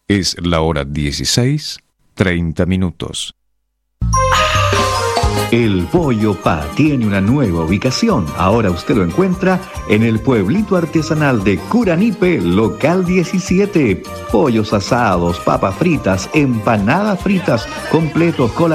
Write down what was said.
Es la hora 16:30. El Pollo Pa tiene una nueva ubicación. Ahora usted lo encuentra en el pueblito artesanal de Curanipe, local 17. Pollos asados, papas fritas, empanadas fritas, completos, cola